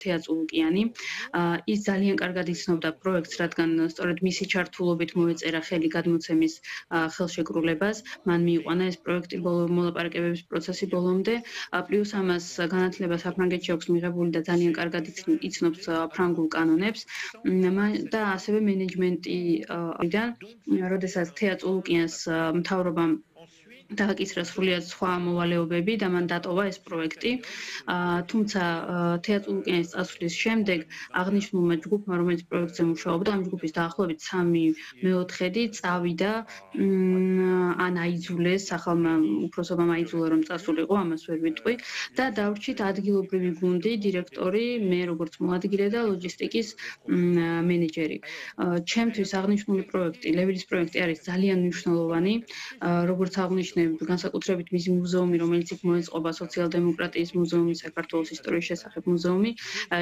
თეატრულკიანი. ის ძალიან კარგად იცნობდა პროექტს, რადგან სწორედ მისი ჩართულობით მოეწერა ხელი გადმოცემის ხელშეკრულებას. მან მიიყვანა ეს პროექტი მოლაპარაკებების პროცესი ბოლომდე. პლუს ამას განათლება საფრანგეთში აქვს მიღებული და ძალიან კარგად იცნობს ფრანგულ კანონებს. და ასევე მენეჯმენტიდან, როდესაც თეატრულკიანს მთავრობამ დააკისრა სრულიად სხვა მოვალეობები და მან დატოვა ეს პროექტი. თუმცა თეატრულკიანის წასვლის შემდეგ აღნიშნულმა ჯგუფმა, რომელიც პროექტზე მუშაობდა, ამ ჯგუფის დაახლოებით 3/4 წავიდა ან აიძულეს, ახალმა უფროსობამ აიძულა რომ წასულიყო, ამას ვერ ვიტყვი და დავრჩით ადგილობრივი გუნდი, დირექტორი, მე როგორც მოადგილე და ლოჯისტიკის მენეჯერი. ჩემთვის აღნიშნული პროექტი, ლევილის პროექტი არის ძალიან მნიშვნელოვანი, როგორც აღნიშნე განსაკუთრებით მისი მუზეუმი, რომელიც იქ მოეწყობა სოციალ-დემოკრატიის მუზეუმი, საქართველოს ისტორიის შესახებ მუზეუმი.